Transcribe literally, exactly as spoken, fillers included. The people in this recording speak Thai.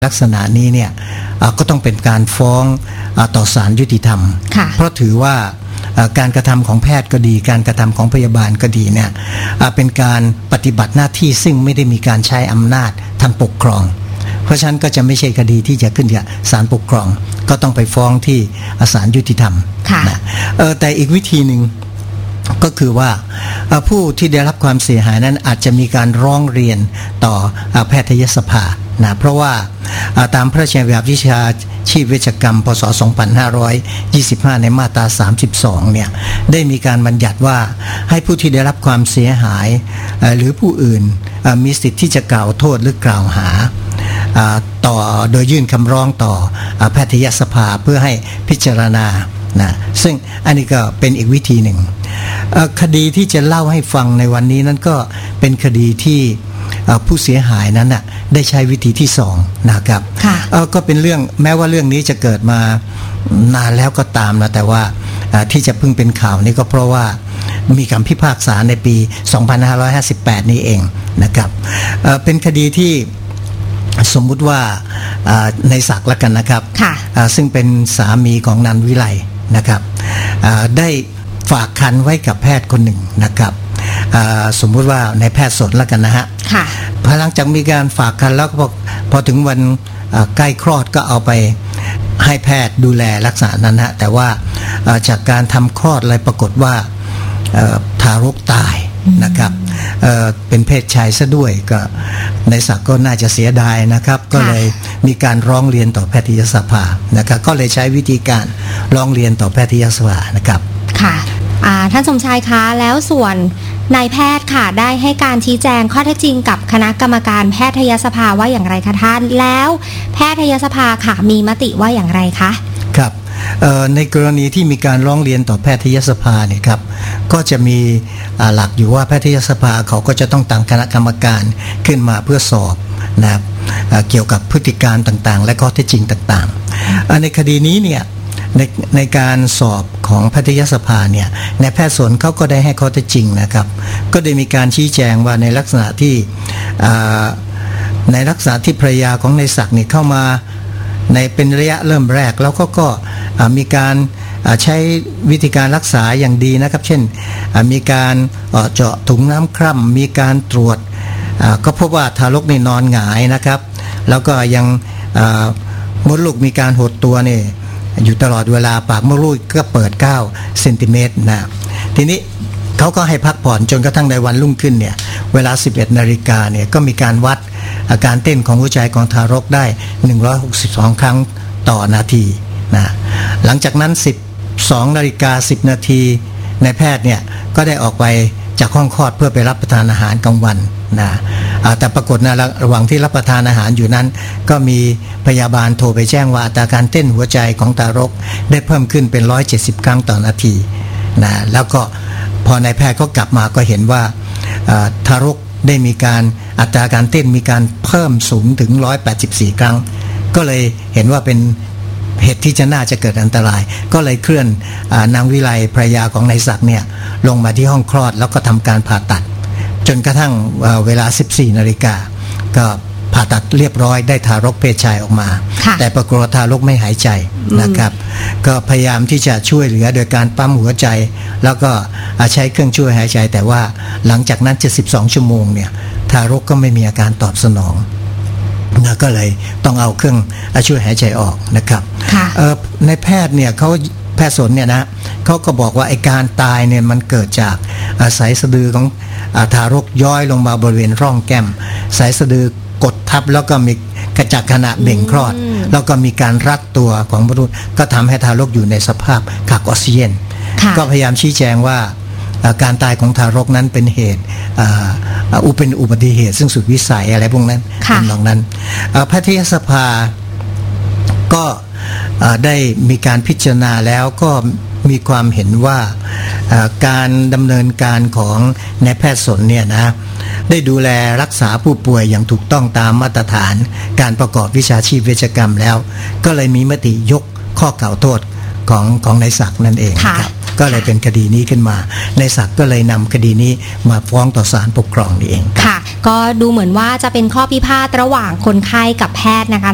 ลักษณะนี้เนี่ยก็ต้องเป็นการฟ้องต่อศาลยุติธรรมเพราะถือว่าการกระทำของแพทย์ก็ดีการกระทำของพยาบาลก็ดีเนี่ยเป็นการปฏิบัติหน้าที่ซึ่งไม่ได้มีการใช้อำนาจทางปกครองเพราะฉะนั้นก็จะไม่ใช่คดีที่จะขึ้นกับศาลปกครองก็ต้องไปฟ้องที่ศาลยุติธรรมนะแต่อีกวิธีหนึ่งก็คือว่าผู้ที่ได้รับความเสียหายนั้นอาจจะมีการร้องเรียนต่อแพทยสภานะเพราะว่าตามพระราชบัญญัติวิชาชีพเวชกรรมพ.ศ. สองพันห้าร้อยยี่สิบห้าในมาตราสามสิบสองเนี่ยได้มีการบัญญัติว่าให้ผู้ที่ได้รับความเสียหายหรือผู้อื่นมีสิทธิ์ที่จะกล่าวโทษหรือกล่าวหาต่อโดยยื่นคำร้องต่อแพทยสภาเพื่อให้พิจารณานะซึ่งอันนี้ก็เป็นอีกวิธีหนึ่งคดีที่จะเล่าให้ฟังในวันนี้นั้นก็เป็นคดีที่ผู้เสียหายนั้นน่ะได้ใช้วิธีที่สองนะครับก็เป็นเรื่องแม้ว่าเรื่องนี้จะเกิดมานานแล้วก็ตามนะแต่ว่าที่จะเพิ่งเป็นข่าวนี้ก็เพราะว่ามีคำพิพากษาในปีสองพันห้าร้อยห้าสิบแปดนี้เองนะครับเป็นคดีที่สมมุติว่าในศักดิ์ละกันนะครับซึ่งเป็นสามีของนันวิไลนะครับได้ฝากคันไว้กับแพทย์คนหนึ่งนะครับสมมุติว่าในแพทย์สนแล้วกันนะฮะพอหลังจากมีการฝากคันแล้วพอพอถึงวันใกล้คลอดก็เอาไปให้แพทย์ดูแลรักษานั้นฮะแต่ว่าจากการทำคลอดอะไรปรากฏว่าทารกตายนะครับเอ่อเป็นเพศชายซะด้วยก็ในศักดิ์ก็น่าจะเสียดายนะครับก็เลยมีการร้องเรียนต่อแพทยสภานะครับก็เลยใช้วิธีการร้องเรียนต่อแพทยสภานะครับค่ะท่านสมชายคะแล้วส่วนนายแพทย์ค่ะได้ให้การชี้แจงข้อเท็จจริงกับคณะกรรมการแพทยสภาว่าอย่างไรคะท่านแล้วแพทยสภาค่ะมีมติว่าอย่างไรคะครับในกรณีที่มีการร้องเรียนต่อแพทยสภาเนี่ยครับก็จะมีหลักอยู่ว่าแพทยสภาเขาก็จะต้องตั้งคณะกรรมการขึ้นมาเพื่อสอบนะครับเกี่ยวกับพฤติการต่างๆและข้อเท็จจริงต่างๆในคดีนี้เนี่ยในในการสอบของแพทยสภาเนี่ยในแพทย์สนเขาก็ได้ให้ข้อเท็จจริงนะครับก็ได้มีการชี้แจงว่าในลักษณะที่ในลักษณะที่ภรรยาของนายศักดิ์เนี่ยเข้ามาในเป็นระยะเริ่มแรกแล้วก็ก็มีการใช้วิธีการรักษาอย่างดีนะครับเช่นมีการเจาะถุงน้ำคร่ำมีการตรวจก็พบว่าทารกนี่นอนหงายนะครับแล้วก็ยังมดลูกมีการหดตัวเนี่ยอยู่ตลอดเวลาปากมดลูกก็เปิดเก้าเซนติเมตรนะทีนี้เขาก็ให้พักผ่อนจนกระทั่งในวันรุ่งขึ้นเนี่ยเวลา สิบเอ็ดนาฬิกาเนี่ยก็มีการวัดอาการเต้นของหัวใจของทารกได้หนึ่งร้อยหกสิบสองครั้งต่อนาทีนะหลังจากนั้น สิบสองนาฬิกาสิบนาทีนายแพทย์เนี่ยก็ได้ออกไปจากห้องคลอดเพื่อไปรับประทานอาหารกลางวันนะแต่ปรากฏนะระหว่างที่รับประทานอาหารอยู่นั้นก็มีพยาบาลโทรไปแจ้งว่าอัตราการเต้นหัวใจของทารกได้เพิ่มขึ้นเป็นหนึ่งร้อยเจ็ดสิบครั้งต่อนาทีนะแล้วก็พอนายแพทย์ก็กลับมาก็เห็นว่าทารกได้มีการอัตราการเต้นมีการเพิ่มสูงถึงหนึ่งร้อยแปดสิบสี่ครั้งก็เลยเห็นว่าเป็นเหตุที่จะน่าจะเกิดอันตรายก็เลยเคลื่อนนางวิไลภรรยาของนายศักดิ์เนี่ยลงมาที่ห้องคลอดแล้วก็ทำการผ่าตัดจนกระทั่งเวลา สิบสี่นาฬิกาก็ผ่าตัดเรียบร้อยได้ทารกเพศชายออกมาแต่ปรากฏว่าทารกไม่หายใจนะครับก็พยายามที่จะช่วยเหลือโดยการปั๊มหัวใจแล้วก็ใช้เครื่องช่วยหายใจแต่ว่าหลังจากนั้นเจ็ดสิบสองชั่วโมงเนี่ยทารกก็ไม่มีอาการตอบสนองนะก็เลยต้องเอาเครื่องช่วยหายใจออกนะครับในแพทย์เนี่ยเขาแพทย์สนเนี่ยนะเขาก็บอกว่าไอ้การตายเนี่ยมันเกิดจากสายสะดือของทารกย้อยลงมาบริเวณร่องแก้มสายสะดือกดทับแล้วก็มีกระจักขณะเบ่งคลอดแล้วก็มีการรัดตัวของมนุษย์ก็ทำให้ทารกอยู่ในสภาพขาดออกซิเจนก็พยายามชี้แจงว่าการตายของทารกนั้นเป็นเหตุอุเป็นอุบัติเหตุซึ่งสุดวิสัยอะไรพวกนั้นเป็นตรงนั้นแพทยสภาก็ได้มีการพิจารณาแล้วก็มีความเห็นว่าการดำเนินการของนายแพทย์สนเนี่ยนะได้ดูแลรักษาผู้ป่วยอย่างถูกต้องตามมาตรฐานการประกอบวิชาชีพเวชกรรมแล้วก็เลยมีมติยกข้อกล่าวโทษของของนายศักดิ์นั่นเองครับก็เลยเป็นคดีนี้ขึ้นมานายศักดิ์ก็เลยนำคดีนี้มาฟ้องต่อศาลปกครองนี่เองค่ะก็ดูเหมือนว่าจะเป็นข้อพิพาทระหว่างคนไข้กับแพทย์นะคะ